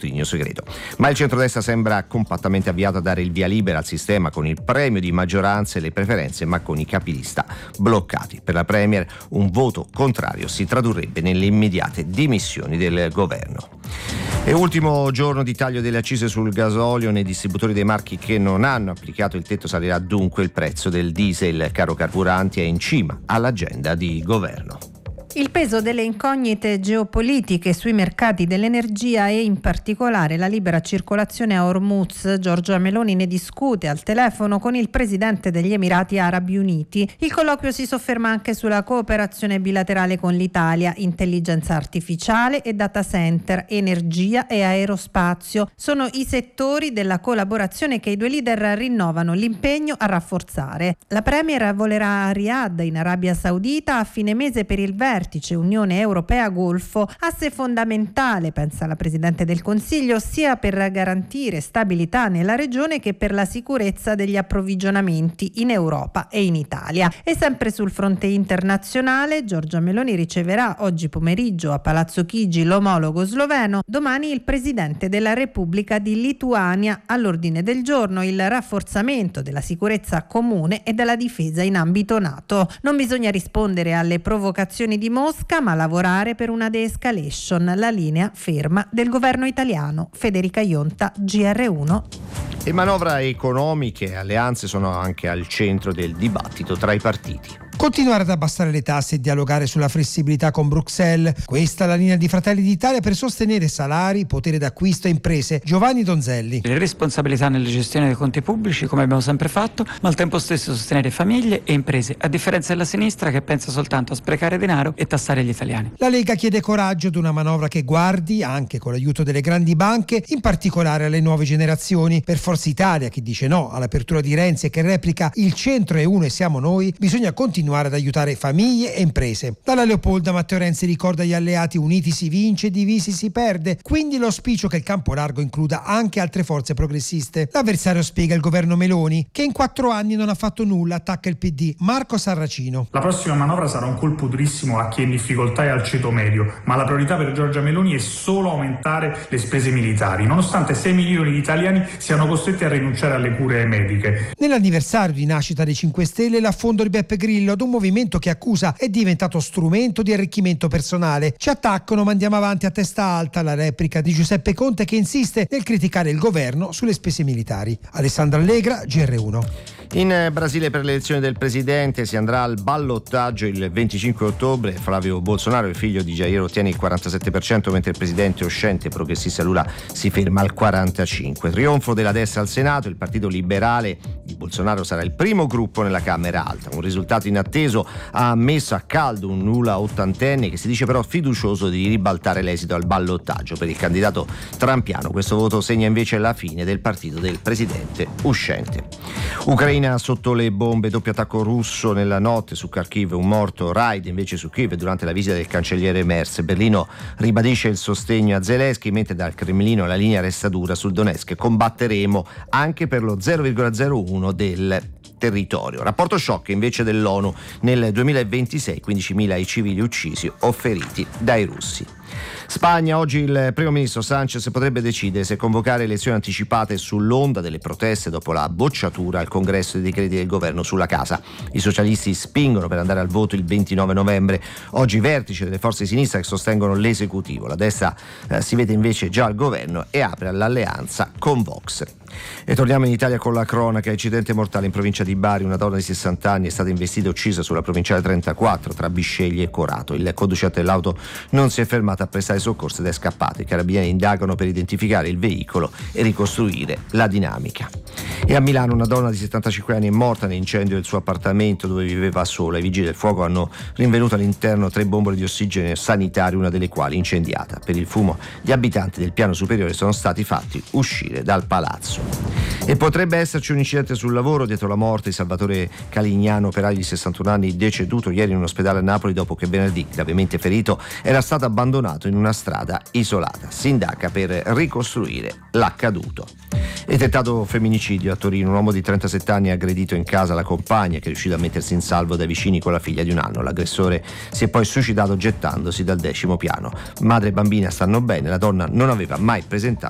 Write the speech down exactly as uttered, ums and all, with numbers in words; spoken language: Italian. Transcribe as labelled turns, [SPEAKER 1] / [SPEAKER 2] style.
[SPEAKER 1] scrutinio segreto. Ma il centrodestra sembra compattamente avviato a dare il via libera al sistema con il premio di maggioranza e le preferenze, ma con i capilista bloccati. Per la Premier un voto contrario si tradurrebbe nelle immediate dimissioni del governo. E ultimo giorno di taglio delle accise sul gasolio nei distributori dei marchi che non hanno applicato il tetto. Salirà dunque il prezzo del diesel. Caro carburanti è in cima all'agenda di governo.
[SPEAKER 2] Il peso delle incognite geopolitiche sui mercati dell'energia e in particolare la libera circolazione a Hormuz. Giorgia Meloni ne discute al telefono con il presidente degli Emirati Arabi Uniti. Il colloquio si sofferma anche sulla cooperazione bilaterale con l'Italia, intelligenza artificiale e data center, energia e aerospazio. Sono i settori della collaborazione che i due leader rinnovano l'impegno a rafforzare. La Premier volerà a Riyadh in Arabia Saudita a fine mese per il vertice Unione Europea-Golfo, asse fondamentale, pensa la Presidente del Consiglio, sia per garantire stabilità nella regione che per la sicurezza degli approvvigionamenti in Europa e in Italia. E sempre sul fronte internazionale, Giorgia Meloni riceverà oggi pomeriggio a Palazzo Chigi l'omologo sloveno, domani il Presidente della Repubblica di Lituania. All'ordine del giorno il rafforzamento della sicurezza comune e della difesa in ambito NATO. Non bisogna rispondere alle provocazioni di Mosca, ma lavorare per una de-escalation, la linea ferma del governo italiano. Federica Ionta, G R uno.
[SPEAKER 1] E manovra economiche e alleanze sono anche al centro del dibattito tra i partiti.
[SPEAKER 3] Continuare ad abbassare le tasse e dialogare sulla flessibilità con Bruxelles. Questa è la linea di Fratelli d'Italia per sostenere salari, potere d'acquisto e imprese. Giovanni Donzelli.
[SPEAKER 4] Le responsabilità nella gestione dei conti pubblici, come abbiamo sempre fatto, ma al tempo stesso sostenere famiglie e imprese, a differenza della sinistra che pensa soltanto a sprecare denaro e tassare gli italiani.
[SPEAKER 3] La Lega chiede coraggio ad una manovra che guardi, anche con l'aiuto delle grandi banche, in particolare alle nuove generazioni. Per Forza Italia, che dice no all'apertura di Renzi e che replica il centro è uno e siamo noi, bisogna continuare ad aiutare famiglie e imprese. Dalla Leopolda Matteo Renzi ricorda agli alleati: uniti si vince, divisi si perde. Quindi l'auspicio che il campo largo includa anche altre forze progressiste. L'avversario spiega il governo Meloni, che in quattro anni non ha fatto nulla, attacca il P D. Marco Sarracino.
[SPEAKER 5] La prossima manovra sarà un colpo durissimo a chi è in difficoltà e al ceto medio, ma la priorità per Giorgia Meloni è solo aumentare le spese militari, nonostante sei milioni di italiani siano costretti a rinunciare alle cure mediche.
[SPEAKER 3] Nell'anniversario di nascita dei cinque Stelle, l'affondo di Beppe Grillo ad un movimento che accusa è diventato strumento di arricchimento personale. Ci attaccano, ma andiamo avanti a testa alta, la replica di Giuseppe Conte, che insiste nel criticare il governo sulle spese militari. Alessandra Allegra, G R uno.
[SPEAKER 1] In Brasile per l'elezione del presidente si andrà al ballottaggio il venticinque ottobre. Flavio Bolsonaro, il figlio di Jair, ottiene il quarantasette per cento, mentre il presidente uscente progressista Lula si ferma al quarantacinque per cento. Trionfo della destra al Senato, il partito liberale di Bolsonaro sarà il primo gruppo nella Camera Alta. Un risultato inatteso ha messo a caldo un Lula ottantenne che si dice però fiducioso di ribaltare l'esito al ballottaggio. Per il candidato trumpiano questo voto segna invece la fine del partito del presidente uscente. Ucraina sotto le bombe, doppio attacco russo nella notte su Kharkiv, un morto, raid invece su Kiev durante la visita del cancelliere Merz. Berlino ribadisce il sostegno a Zelensky, mentre dal Cremlino la linea resta dura sul Donetsk: combatteremo anche per lo zero virgola zero uno del territorio. Rapporto shock invece dell'ONU: nel duemilaventisei quindicimila i civili uccisi o feriti dai russi. Spagna, oggi il primo ministro Sánchez potrebbe decidere se convocare elezioni anticipate sull'onda delle proteste dopo la bocciatura al congresso dei decreti del governo sulla casa. I socialisti spingono per andare al voto il ventinove novembre. Oggi vertice delle forze di sinistra che sostengono l'esecutivo. La destra eh, si vede invece già al governo e apre all'alleanza con Vox. E torniamo in Italia con la cronaca. Incidente mortale in provincia di Bari, una donna di sessanta anni è stata investita e uccisa sulla provinciale trentaquattro tra Bisceglie e Corato. Il conducente dell'auto non si è fermato a prestare soccorso ed è scappato. I carabinieri indagano per identificare il veicolo e ricostruire la dinamica. E a Milano una donna di settantacinque anni è morta nell'incendio del suo appartamento dove viveva sola. I vigili del fuoco hanno rinvenuto all'interno tre bombole di ossigeno sanitario, una delle quali incendiata. Per il fumo gli abitanti del piano superiore sono stati fatti uscire dal palazzo. E potrebbe esserci un incidente sul lavoro dietro la morte di Salvatore Calignano, operaio di sessantuno anni, deceduto ieri in un ospedale a Napoli dopo che venerdì, gravemente ferito, era stato abbandonato in una strada isolata. Si indaga per ricostruire l'accaduto. E tentato femminicidio a Torino, un uomo di trentasette anni ha aggredito in casa la compagna, che è riuscita a mettersi in salvo dai vicini con la figlia di un anno. L'aggressore si è poi suicidato gettandosi dal decimo piano. Madre e bambina stanno bene, la donna non aveva mai presentato